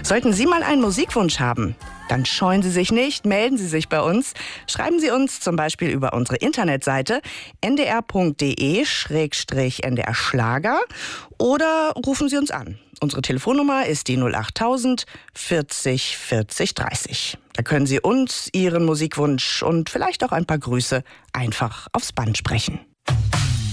Sollten Sie mal einen Musikwunsch haben, dann scheuen Sie sich nicht, melden Sie sich bei uns. Schreiben Sie uns zum Beispiel über unsere Internetseite ndr.de/ndr Schlager oder rufen Sie uns an. Unsere Telefonnummer ist die 08000 40 40 30. Da können Sie uns Ihren Musikwunsch und vielleicht auch ein paar Grüße einfach aufs Band sprechen.